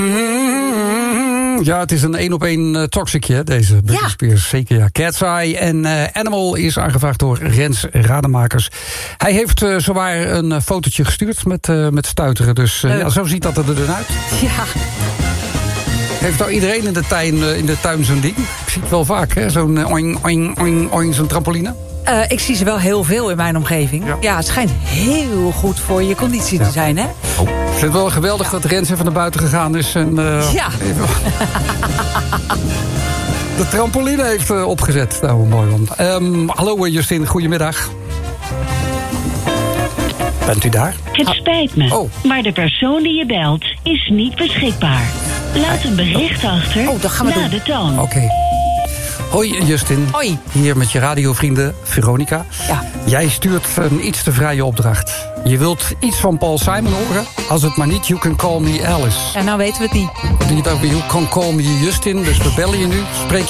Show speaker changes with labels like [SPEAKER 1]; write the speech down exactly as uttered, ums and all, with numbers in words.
[SPEAKER 1] Ja, het is een één op één uh, toxicje, deze Britney ja. Spears. Zeker, ja. Cat's Eye en uh, Animal is aangevraagd door Rens Rademakers. Hij heeft uh, zowaar een uh, fotootje gestuurd met, uh, met stuiteren. Dus uh, ja, zo ziet dat er dan uit.
[SPEAKER 2] Ja.
[SPEAKER 1] Heeft nou iedereen in de tuin, uh, in de tuin zo'n ding? Ik zie het wel vaak, hè? Zo'n uh, oing, oing, oing, oing, zo'n trampoline.
[SPEAKER 2] Uh, ik zie ze wel heel veel in mijn omgeving. Ja, ja het schijnt heel goed voor je conditie ja. te zijn, hè?
[SPEAKER 1] Oh. Ik vind het wel geweldig ja. dat Rens even naar buiten gegaan is. En, uh,
[SPEAKER 2] ja.
[SPEAKER 1] Even... de trampoline heeft uh, opgezet. Nou, mooi man. Um, hallo Justin, goedemiddag. Bent u daar?
[SPEAKER 3] Het spijt me,
[SPEAKER 1] oh.
[SPEAKER 3] maar de persoon die je belt is niet beschikbaar. Laat een bericht achter
[SPEAKER 2] oh, dat gaan we
[SPEAKER 3] na
[SPEAKER 2] doen.
[SPEAKER 3] de toon.
[SPEAKER 1] Oké. Okay. Hoi Justin.
[SPEAKER 2] Hoi.
[SPEAKER 1] Hier met je radiovrienden Veronica.
[SPEAKER 2] Ja.
[SPEAKER 1] Jij stuurt een iets te vrije opdracht. Je wilt iets van Paul Simon horen. Als het maar niet You Can Call Me Alice.
[SPEAKER 2] Ja, nou weten we het niet.
[SPEAKER 1] You Can Call Me Justin. Dus we bellen je nu. Spreek